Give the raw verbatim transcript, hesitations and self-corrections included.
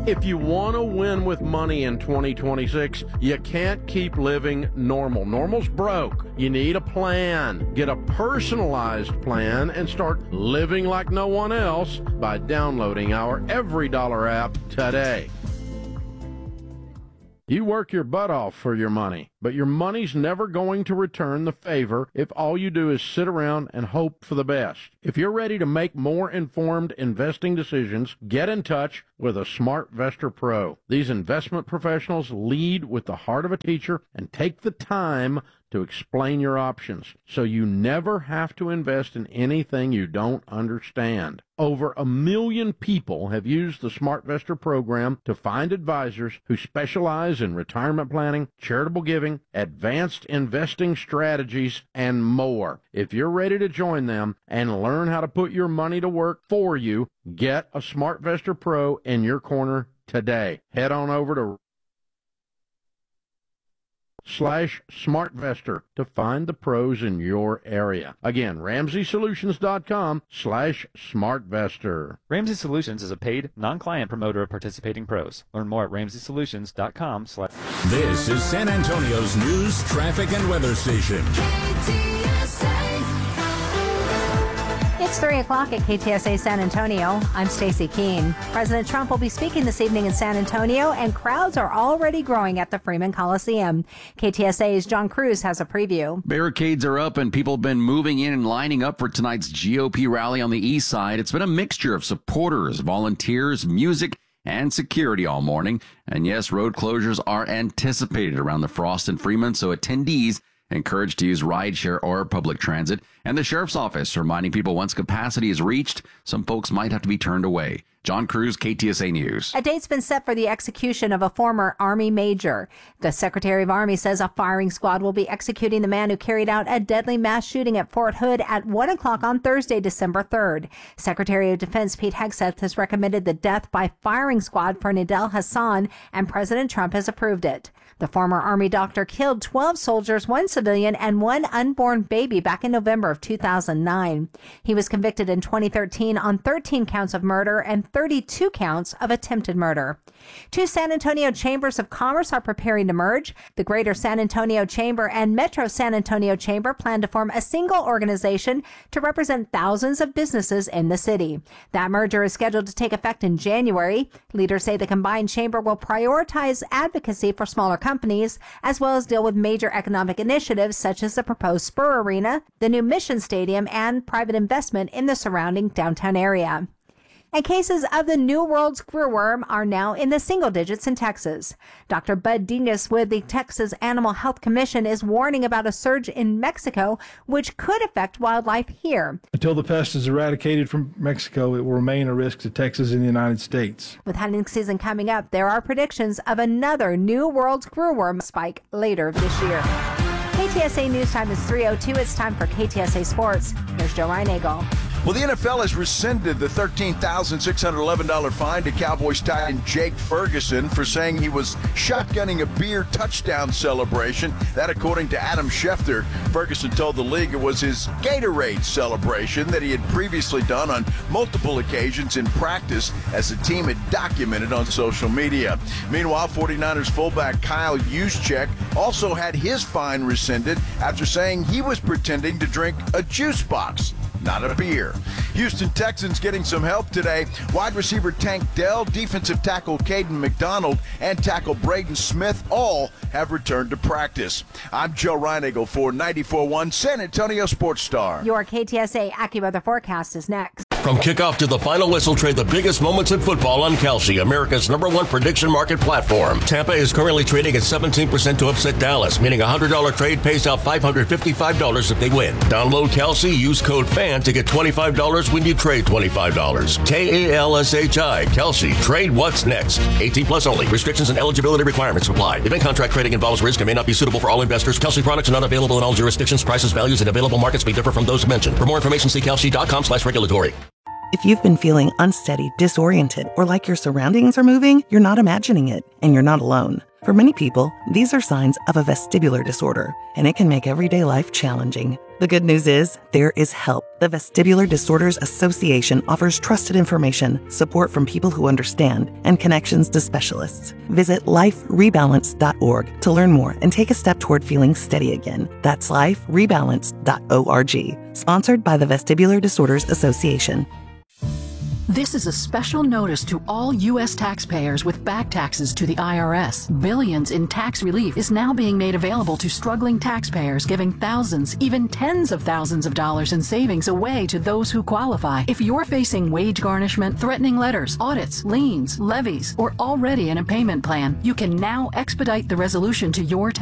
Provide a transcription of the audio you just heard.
If you want to win with money in twenty twenty-six, you can't keep living normal. Normal's broke. You need a plan. Get a personalized plan and start living like no one else by downloading our Every Dollar app today. You work your butt off for your money, but your money's never going to return the favor if all you do is sit around and hope for the best. If you're ready to make more informed investing decisions, get in touch with a SmartVestor Pro. These investment professionals lead with the heart of a teacher and take the time to explain your options, so you never have to invest in anything you don't understand. Over a million people have used the SmartVestor program to find advisors who specialize in retirement planning, charitable giving, advanced investing strategies, and more. If you're ready to join them and learn how to put your money to work for you, get a SmartVestor Pro in your corner today. Head on over to slash SmartVestor to find the pros in your area. Again, Ramsey Solutions dot com slash SmartVestor. Ramsey Solutions is a paid, non-client promoter of participating pros. Learn more at Ramsey Solutions dot com slash. This is San Antonio's news, traffic, and weather station. K T S A. It's three o'clock at K T S A San Antonio. I'm Stacy Keene. President Trump will be speaking this evening in San Antonio, and crowds are already growing at the Freeman Coliseum. K T S A's John Cruz has a preview. Barricades are up, and people have been moving in and lining up for tonight's G O P rally on the east side. It's been a mixture of supporters, volunteers, music, and security all morning. And yes, road closures are anticipated around the Frost and Freeman, so attendees encouraged to use rideshare or public transit. And the sheriff's office reminding people once capacity is reached, some folks might have to be turned away. John Cruz, K T S A News. A date's been set for the execution of a former Army major. The Secretary of Army says a firing squad will be executing the man who carried out a deadly mass shooting at Fort Hood at one o'clock on Thursday, December third. Secretary of Defense Pete Hegseth has recommended the death by firing squad for Nidal Hassan, and President Trump has approved it. The former Army doctor killed twelve soldiers, one civilian, and one unborn baby back in November of two thousand nine. He was convicted in twenty thirteen on thirteen counts of murder and thirty-two counts of attempted murder. Two San Antonio chambers of commerce are preparing to merge. The Greater San Antonio Chamber and Metro San Antonio Chamber plan to form a single organization to represent thousands of businesses in the city. That merger is scheduled to take effect in January. Leaders say the combined chamber will prioritize advocacy for smaller companies, as well as deal with major economic initiatives such as the proposed Spur Arena, the new Mission Stadium, and private investment in the surrounding downtown area. And cases of the New World screwworm are now in the single digits in Texas. Doctor Bud Dingus with the Texas Animal Health Commission is warning about a surge in Mexico, which could affect wildlife here. Until the pest is eradicated from Mexico, it will remain a risk to Texas and the United States. With hunting season coming up, there are predictions of another New World screwworm spike later this year. K T S A News Time is three oh two. It's time for K T S A Sports. Here's Joe Reinagle. Well, the N F L has rescinded the thirteen thousand six hundred eleven dollars fine to Cowboys tight end Jake Ferguson for saying he was shotgunning a beer touchdown celebration. That, according to Adam Schefter. Ferguson told the league it was his Gatorade celebration that he had previously done on multiple occasions in practice, as the team had documented on social media. Meanwhile, forty-niners fullback Kyle Juszczyk also had his fine rescinded after saying he was pretending to drink a juice box, not a beer. Houston Texans getting some help today. Wide receiver Tank Dell, defensive tackle Caden McDonald, and tackle Braden Smith all have returned to practice. I'm Joe Reinagle for ninety-four point one San Antonio Sports Star. Your K T S A AccuWeather forecast is next. From kickoff to the final whistle, trade the biggest moments in football on Kalshi, America's number one prediction market platform. Tampa is currently trading at seventeen percent to upset Dallas, meaning a one hundred dollars trade pays out five hundred fifty-five dollars if they win. Download Kalshi, use code FAN to get twenty-five dollars when you trade twenty-five dollars. K A L S H I, Kalshi. Trade what's next. eighteen plus only. Restrictions and eligibility requirements apply. Event contract trading involves risk and may not be suitable for all investors. Kalshi products are not available in all jurisdictions. Prices, values, and available markets may differ from those mentioned. For more information, see Kalshi.com slash regulatory. If you've been feeling unsteady, disoriented, or like your surroundings are moving, you're not imagining it, and you're not alone. For many people, these are signs of a vestibular disorder, and it can make everyday life challenging. The good news is, there is help. The Vestibular Disorders Association offers trusted information, support from people who understand, and connections to specialists. Visit life rebalance dot org to learn more and take a step toward feeling steady again. That's life rebalance dot org. Sponsored by the Vestibular Disorders Association. This is a special notice to all U S taxpayers with back taxes to the I R S. Billions in tax relief is now being made available to struggling taxpayers, giving thousands, even tens of thousands of dollars in savings away to those who qualify. If you're facing wage garnishment, threatening letters, audits, liens, levies, or already in a payment plan, you can now expedite the resolution to your tax